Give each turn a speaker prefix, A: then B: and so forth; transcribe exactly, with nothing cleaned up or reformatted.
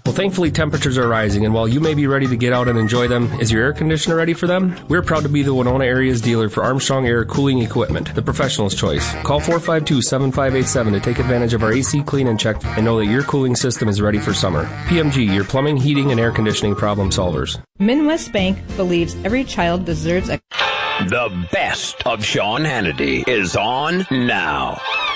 A: Well, thankfully, temperatures are rising, and while you may be ready to get out and enjoy them, is your air conditioner ready for them? We're proud to be the Winona area's dealer for Armstrong Air Cooling Equipment, the professional's choice. Call four five two, seven five eight seven to take advantage of our A C clean and check and know that your cooling system is ready for summer. P M G, your plumbing, heating, and air conditioning problem solvers.
B: Midwest Bank believes every child deserves a...
C: The best of Sean Hannity is on now.